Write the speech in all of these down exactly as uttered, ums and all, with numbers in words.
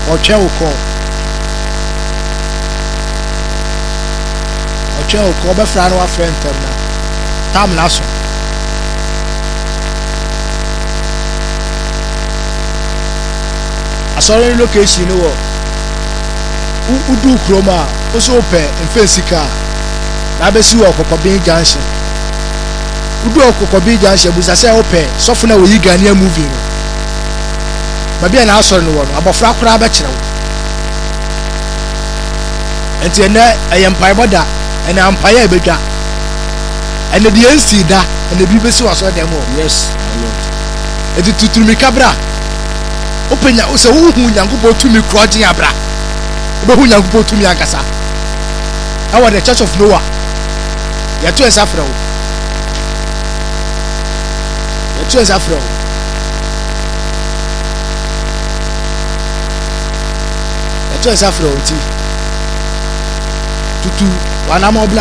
ɔtwɛn wo kɔ ɔtwɛn wo kɔ ɔbɛfra no wafrɛ ntɛm na tam na so asɔre location no wɔ udu kurom a woso wopɛ mfe sika na abɛsi wɔ Kɔkɔbin junction udu Kɔkɔbin junction busa sɛ wopɛ sɔfo na wɔyi Ghanaian movie no baabi a na asɔre no wɔ no abɔfra koraa bɛkyerɛ wo enti ɛnɛ ɛyɛ mpaebɔ da ɛnɛ ampaeɛ a ɛbɛdwa ɛnɛ deɛ nsi da ɛnɛ bi bɛsi wɔ asɔre dɛm wɔ yes my lord enti tuturumika bra openya sɛ wohu Nyankopɔn tumi korɔgye abra wobɛhu Nyankopɔn tumi ankasa ɛwɔ the Church of Noah yɛto ɛsa frɛ wo yɛto ɛsa frɛ wo yɛto ɛsa frɛ wo nti tutu wanama ɔbla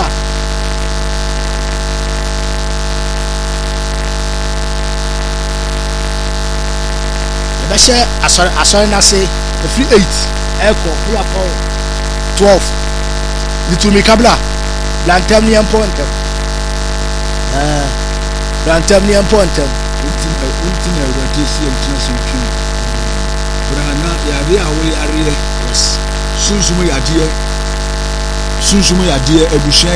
yɛbɛhyɛ asɔre asɔre n'ase ɛfiri eight ɛkɔ ɛyɛ akɔ twelve litumi kabla blantem ni yɛmpɔ ntɛm ɛɛ blantem ni yɛmpɔ ntɛm unti na unti na Awurade si ɛntina so ntwi brana yare a wo yare yes sunsumo yadeɛ sunsumo yadeɛ abusua